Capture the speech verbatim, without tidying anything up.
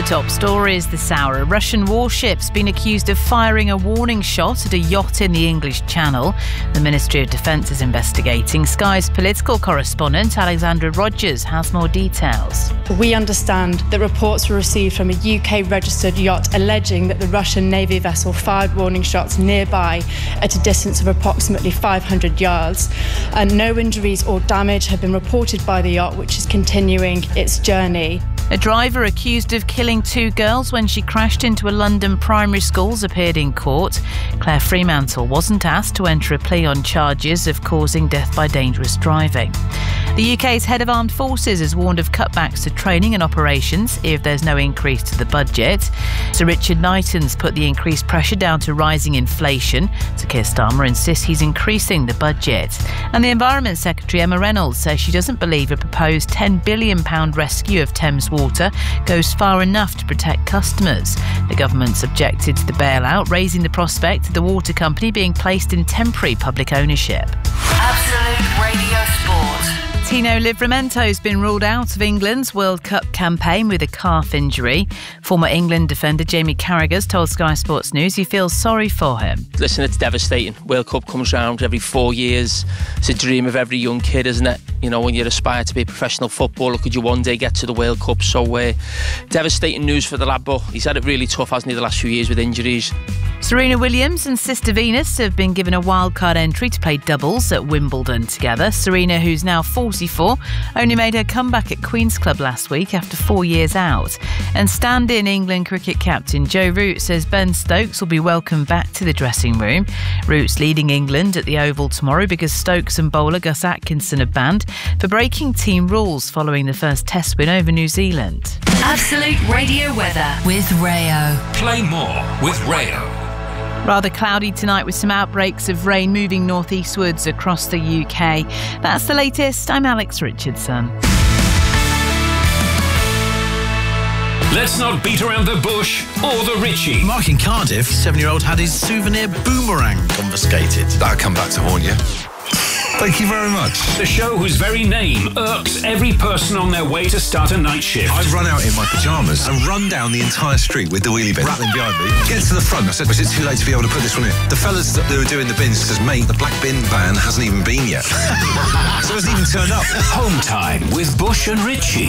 top stories this hour. A Russian warship's been accused of firing a warning shot at a yacht in the English Channel. The Ministry of Defence is investigating. Sky's political correspondent Alexandra Rogers has more details. We understand that reports were received from a U K-registered yacht alleging that the Russian Navy vessel fired warning shots nearby at a distance of approximately five hundred yards. And no injuries or damage have been reported by the yacht, which is continuing its journey. A driver accused of killing two girls when she crashed into a London primary school has appeared in court. Claire Fremantle wasn't asked to enter a plea on charges of causing death by dangerous driving. The U K's head of armed forces has warned of cutbacks to training and operations if there's no increase to the budget. Sir Richard Knighton's put the increased pressure down to rising inflation. Sir Keir Starmer insists he's increasing the budget. And the Environment Secretary Emma Reynolds says she doesn't believe a proposed ten billion pounds rescue of Thames Water goes far enough to protect customers. The government's objected to the bailout, raising the prospect of the water company being placed in temporary public ownership. Absolute Radio Sport. Tino Livramento's been ruled out of England's World Cup campaign with a calf injury. Former England defender Jamie Carragher's told Sky Sports News he feels sorry for him. Listen, it's devastating. World Cup comes round every four years. It's a dream of every young kid, isn't it? You know, when you aspire to be a professional footballer, could you one day get to the World Cup? So uh, devastating news for the lad, but he's had it really tough, hasn't he, the last few years with injuries. Serena Williams and sister Venus have been given a wildcard entry to play doubles at Wimbledon together. Serena, who's now forty-four, only made her comeback at Queen's Club last week after four years out. And stand-in England cricket captain Joe Root says Ben Stokes will be welcomed back to the dressing room. Root's leading England at the Oval tomorrow because Stokes and bowler Gus Atkinson are banned for breaking team rules following the first Test win over New Zealand. Absolute Radio weather with Rayo. Play more with Rayo. Rather cloudy tonight with some outbreaks of rain moving northeastwards across the U K. That's the latest. I'm Alex Richardson. Let's not beat around the bush or the Richie. Mark in Cardiff, seven-year-old had his souvenir boomerang confiscated. That'll come back to haunt you. Thank you very much. The show whose very name irks every person on their way to start a night shift. I'd run out in my pyjamas and run down the entire street with the wheelie bin rattling behind me. Get to the front. I said, was it too late to be able to put this one in? The fellas that were doing the bins says, mate, the black bin van hasn't even been yet. So it hasn't even turned up. Home time with Bush and Richie.